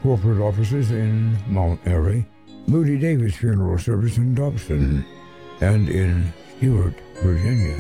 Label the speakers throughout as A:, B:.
A: corporate offices in Mount Airy, Moody Davis Funeral Service in Dobson, and in Stewart, Virginia.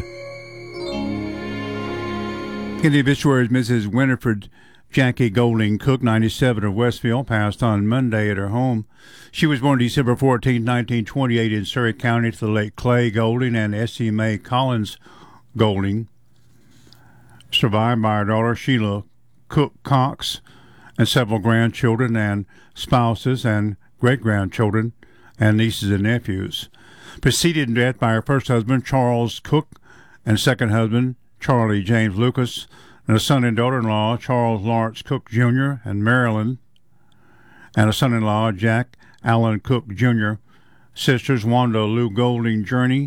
B: In the obituaries, Mrs. Winifred Jackie Golding Cook, 97, of Westfield, passed on Monday at her home. She was born December 14, 1928, in Surrey County to the late Clay Golding and Essie Mae Collins Golding. Survived by her daughter Sheila Cook Cox and several grandchildren and spouses and great-grandchildren and nieces and nephews. Preceded in death by her first husband, Charles Cook, and second husband, Charlie James Lucas, and a son and daughter-in-law, Charles Lawrence Cook Jr. and Marilyn, and a son-in-law, Jack Allen Cook Jr., sisters Wanda Lou Golding Journey,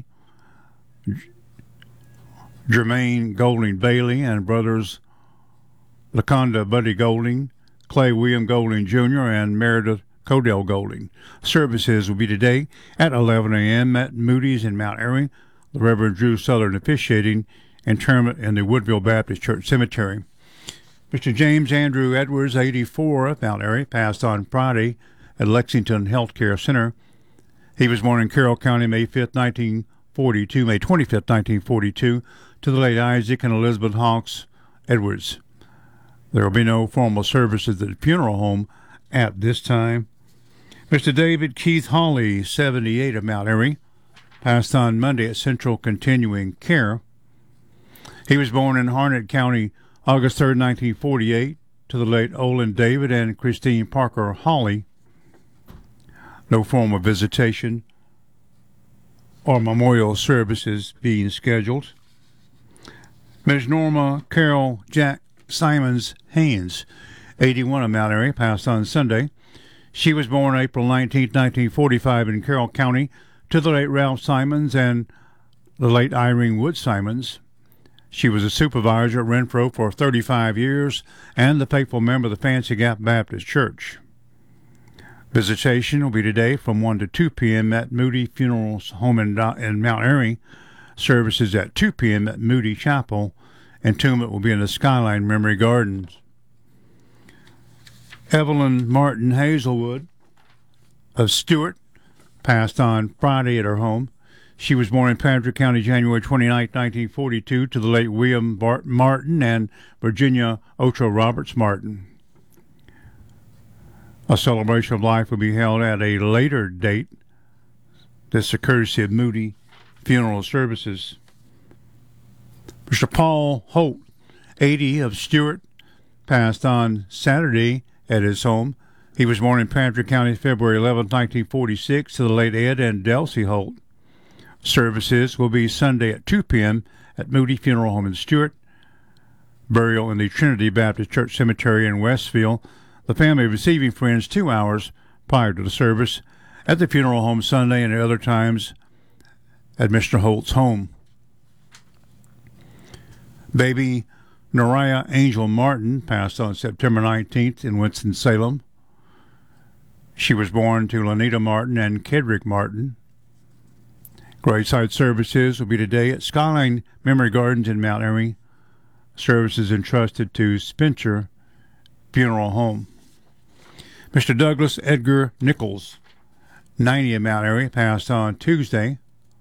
B: Jermaine Golding Bailey, and brothers LaConda Buddy Golding, Clay William Golding Jr., and Meredith Codell Golding. Services will be today at 11 a.m. at Moody's in Mount Airy. The Reverend Drew Southern officiating, interment in the Woodville Baptist Church Cemetery. Mr. James Andrew Edwards, 84, of Mount Airy, passed on Friday at Lexington Healthcare Center. He was born in Carroll County May 25, 1942, to the late Isaac and Elizabeth Hawks Edwards. There will be no formal services at the funeral home at this time. Mr. David Keith Hawley, 78, of Mount Airy, passed on Monday at Central Continuing Care. He was born in Harnett County, August 3, 1948, to the late Olin David and Christine Parker Hawley. No formal visitation or memorial services being scheduled. Ms. Norma Carol Jack Simons Haynes, 81, of Mount Airy, passed on Sunday. She was born April 19, 1945, in Carroll County, to the late Ralph Simons and the late Irene Wood Simons. She was a supervisor at Renfro for 35 years and the faithful member of the Fancy Gap Baptist Church. Visitation will be today from 1 to 2 p.m. at Moody Funerals Home in Mount Airy. Services at 2 p.m. at Moody Chapel. Entombment will be in the Skyline Memory Gardens. Evelyn Martin Hazelwood of Stewart passed on Friday at her home. She was born in Patrick County, January 29, 1942, to the late William Martin and Virginia Ocho Roberts Martin. A celebration of life will be held at a later date. This is a courtesy of Moody Funeral Services. Mr. Paul Holt, 80, of Stewart, passed on Saturday at his home. He was born in Patrick County, February 11, 1946, to the late Ed and Delcy Holt. Services will be Sunday at 2 p.m. at Moody Funeral Home in Stewart. Burial in the Trinity Baptist Church Cemetery in Westfield. The family receiving friends 2 hours prior to the service at the funeral home Sunday and at other times at Mr. Holt's home. Baby Noriah Angel Martin passed on September 19th in Winston-Salem. She was born to Lanita Martin and Kedrick Martin. Graveside services will be today at Skyline Memory Gardens in Mount Airy. Services entrusted to Spencer Funeral Home. Mr. Douglas Edgar Nichols, 90, of Mount Airy, passed on Tuesday.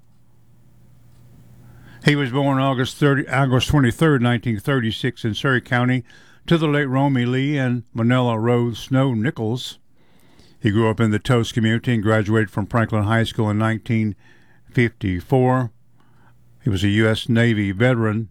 B: He was born August 23, 1936, in Surrey County, to the late Romy Lee and Manella Rose Snow Nichols. He grew up in the Toast community and graduated from Franklin High School in 1954. He was a U.S. Navy veteran.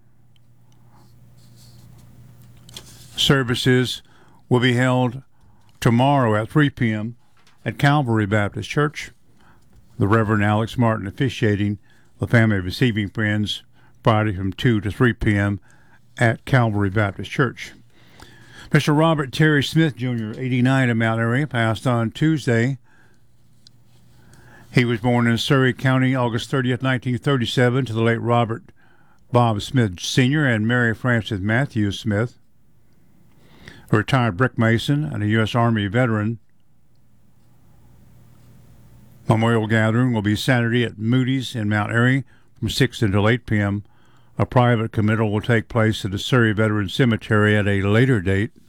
B: Services will be held tomorrow at 3 p.m. at Calvary Baptist Church. The Reverend Alex Martin officiating, the family receiving friends Friday from 2 to 3 p.m. at Calvary Baptist Church. Mr. Robert Terry Smith, Jr., 89, of Mount Airy, passed on Tuesday. He was born in Surrey County, August 30th, 1937, to the late Robert Bob Smith, Sr. and Mary Frances Matthews Smith, a retired brick mason and a U.S. Army veteran. Memorial gathering will be Saturday at Moody's in Mount Airy from 6 until 8 p.m. A private committal will take place at the Surrey Veterans Cemetery at a later date.